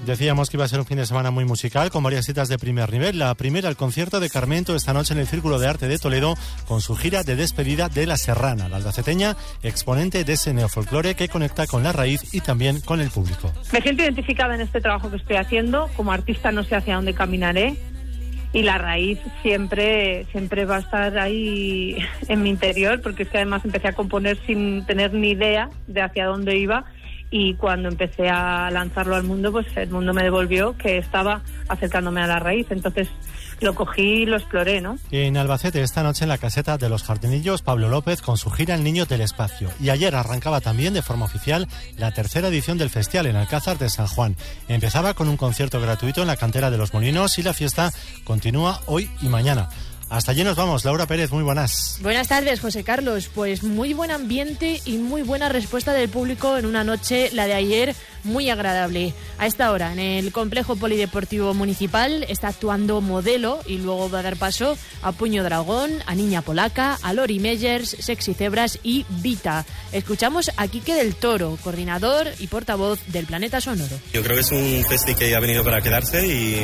Decíamos que iba a ser un fin de semana muy musical, con varias citas de primer nivel. La primera, el concierto de Carmento esta noche en el Círculo de Arte de Toledo, con su gira de despedida de La Serrana, la albaceteña, exponente de ese neofolclore que conecta con la raíz y también con el público. Me siento identificada en este trabajo que estoy haciendo. Como artista no sé hacia dónde caminaré, y la raíz siempre va a estar ahí en mi interior, porque es que además empecé a componer sin tener ni idea de hacia dónde iba, y cuando empecé a lanzarlo al mundo, pues el mundo me devolvió que estaba acercándome a la raíz. Entonces lo cogí y lo exploré, ¿no? En Albacete esta noche en la caseta de los Jardinillos, Pablo López con su gira El Niño del Espacio. Y ayer arrancaba también de forma oficial la tercera edición del Festival en Alcázar de San Juan. Empezaba con un concierto gratuito en la cantera de Los Molinos y la fiesta continúa hoy y mañana. Hasta allí nos vamos. Laura Pérez, muy buenas. Buenas tardes, José Carlos. Pues muy buen ambiente y muy buena respuesta del público en una noche, la de ayer, muy agradable. A esta hora, en el Complejo Polideportivo Municipal, está actuando Modelo y luego va a dar paso a Puño Dragón, a Niña Polaca, a Lori Meyers, Sexy Cebras y Vita. Escuchamos a Quique del Toro, coordinador y portavoz del Planeta Sonoro. Yo creo que es un festi que ha venido para quedarse y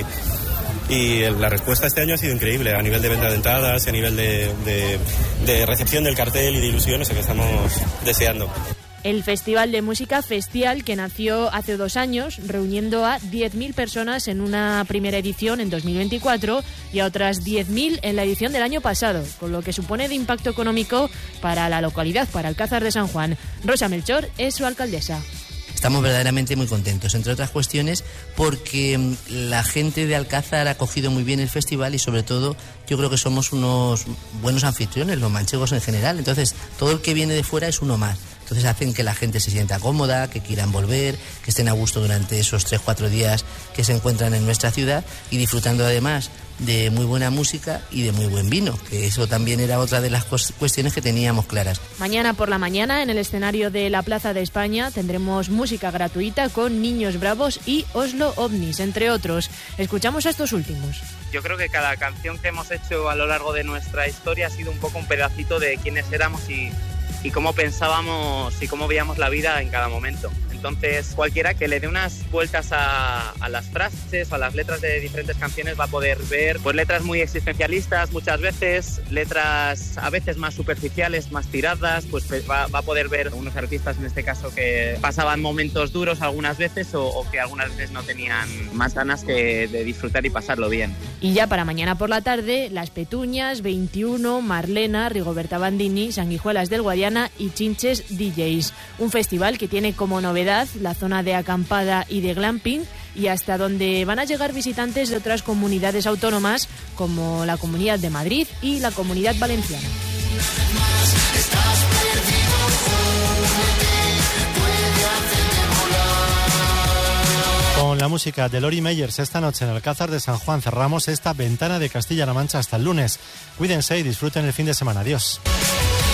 la respuesta este año ha sido increíble a nivel de venta de entradas y a nivel de recepción del cartel y de ilusiones que estamos deseando. El Festival de Música Festial, que nació hace 2 años, reuniendo a 10.000 personas en una primera edición en 2024 y a otras 10.000 en la edición del año pasado, con lo que supone de impacto económico para la localidad, para Alcázar de San Juan. Rosa Melchor es su alcaldesa. Estamos verdaderamente muy contentos, entre otras cuestiones porque la gente de Alcázar ha acogido muy bien el festival y sobre todo yo creo que somos unos buenos anfitriones, los manchegos en general. Entonces todo el que viene de fuera es uno más. Entonces hacen que la gente se sienta cómoda, que quieran volver, que estén a gusto durante esos 3-4 días que se encuentran en nuestra ciudad y disfrutando además de muy buena música y de muy buen vino, que eso también era otra de las cuestiones que teníamos claras. Mañana por la mañana, en el escenario de la Plaza de España, tendremos música gratuita con Niños Bravos y Oslo Ovnis, entre otros. Escuchamos a estos últimos. Yo creo que cada canción que hemos hecho a lo largo de nuestra historia ha sido un poco un pedacito de quiénes éramos y cómo pensábamos y cómo veíamos la vida en cada momento. Entonces, cualquiera que le dé unas vueltas a las frases o a las letras de diferentes canciones va a poder ver pues letras muy existencialistas muchas veces, letras a veces más superficiales, más tiradas, pues va a poder ver unos artistas en este caso que pasaban momentos duros algunas veces o que algunas veces no tenían más ganas que de disfrutar y pasarlo bien. Y ya para mañana por la tarde, Las Petuñas, 21, Marlena, Rigoberta Bandini, Sanguijuelas del Guadiana y Chinches DJs. Un festival que tiene como novedad la zona de acampada y de glamping y hasta donde van a llegar visitantes de otras comunidades autónomas como la Comunidad de Madrid y la Comunidad Valenciana. Con la música de Lori Meyers esta noche en Alcázar de San Juan cerramos esta ventana de Castilla-La Mancha hasta el lunes. Cuídense y disfruten el fin de semana. Adiós.